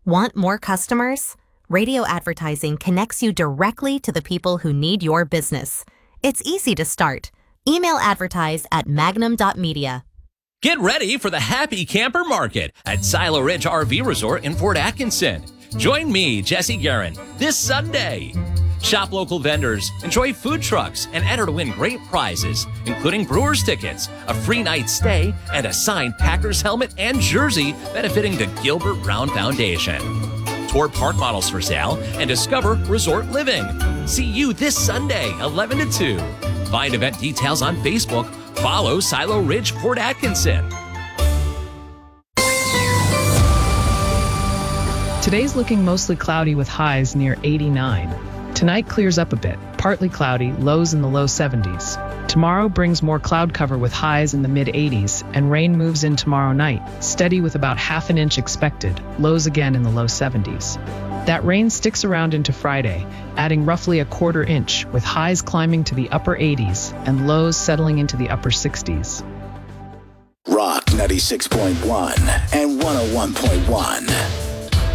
Want more customers? Radio advertising connects you directly to the people who need your business. It's easy to start. Email advertise at magnum.media. Get ready for the Happy Camper Market at Silo Ridge RV Resort in Fort Atkinson. Join me, Jesse Guerin, this Sunday. Shop local vendors, enjoy food trucks, and enter to win great prizes, including Brewers tickets, a free night stay, and a signed Packers helmet and jersey benefiting the Gilbert Brown Foundation. Tour park models for sale and discover resort living. See you this Sunday, 11 to 2. Find event details on Facebook. Follow Silo Ridge Fort Atkinson. Today's looking mostly cloudy with highs near 89. Tonight clears up a bit, partly cloudy, lows in the low 70s. Tomorrow brings more cloud cover with highs in the mid-80s, and rain moves in tomorrow night, steady with about half an inch expected, lows again in the low 70s. That rain sticks around into Friday, adding roughly a quarter inch, with highs climbing to the upper 80s and lows settling into the upper 60s. Rock 96.1 and 101.1.